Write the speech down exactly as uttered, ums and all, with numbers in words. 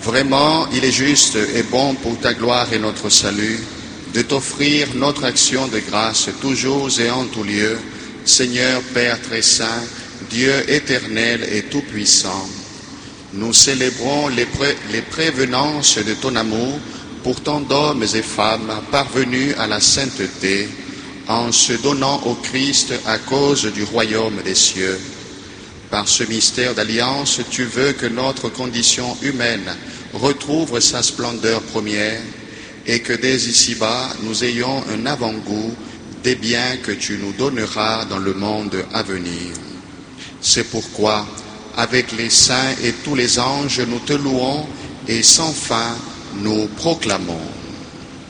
Vraiment, il est juste et bon pour ta gloire et notre salut de t'offrir notre action de grâce toujours et en tout lieu, Seigneur Père très saint, Dieu éternel et tout-puissant. Nous célébrons les, pré les prévenances de ton amour pour tant d'hommes et femmes parvenus à la sainteté, en se donnant au Christ à cause du royaume des cieux. Par ce mystère d'alliance, tu veux que notre condition humaine retrouve sa splendeur première et que dès ici-bas, nous ayons un avant-goût des biens que tu nous donneras dans le monde à venir. C'est pourquoi, avec les saints et tous les anges, nous te louons et sans fin nous proclamons.